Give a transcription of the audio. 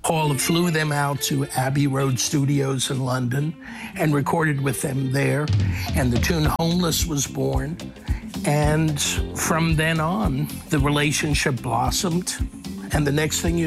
Paul flew them out to Abbey Road Studios in London and recorded with them there. And the tune Homeless was born. And from then on, the relationship blossomed. And the next thing you